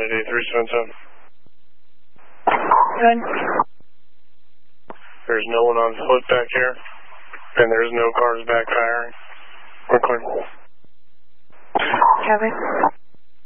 188-377. Good. There's no one on foot back here, and there's no cars back firing. We're clear. Copy.